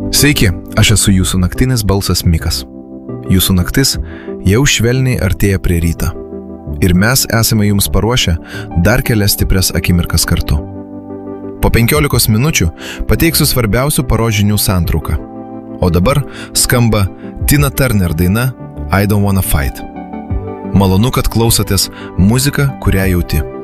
Sveiki, aš esu jūsų naktinis balsas Mikas. Jūsų naktis jau švelniai artėja prie ryto. Ir mes esame jums paruošę dar kelias stiprias akimirkas kartu. Po 15 minučių pateiksiu svarbiausių paros žinių santrauką. O dabar skamba Tina Turner daina I Don't Wanna Fight. Malonu, kad klausotės muziką, kurią jauti.